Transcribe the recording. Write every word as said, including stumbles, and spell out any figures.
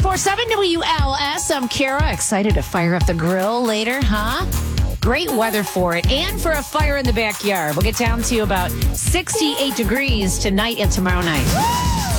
four seven W L S. I'm Kara. Excited to fire up the grill later, huh? Great weather for it and for a fire in the backyard. We'll get down to about sixty-eight degrees tonight and tomorrow night.